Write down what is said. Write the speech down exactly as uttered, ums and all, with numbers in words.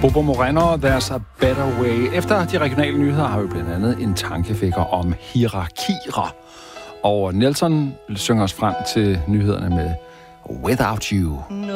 Bobo Moreno, There's a Better Way. Efter de regionale nyheder har vi blandt andet en tankevækker om hierarkier. Og Nelson synger os frem til nyhederne med Without You. No